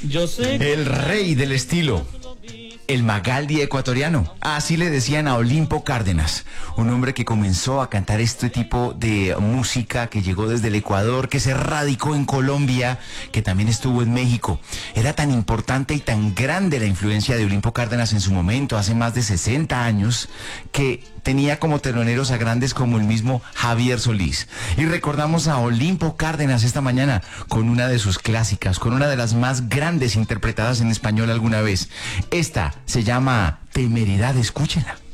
Yo sé que El rey del estilo. El Magaldi ecuatoriano. Así le decían a Olimpo Cárdenas, un hombre que comenzó a cantar este tipo de música, que llegó desde el Ecuador, que se radicó en Colombia, que también estuvo en México. Era tan importante y tan grande la influencia de Olimpo Cárdenas en su momento, hace más de 60 años, que tenía como teloneros a grandes como el mismo Javier Solís. Y recordamos a Olimpo Cárdenas esta mañana con una de sus clásicas, con una de las más grandes interpretadas en español alguna vez. Esta se llama Temeridad, escúchenla.